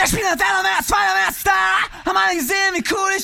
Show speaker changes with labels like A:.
A: spiele Fellowmaster, Feuerwehr-Star. Haben alle gesehen, wie cool ich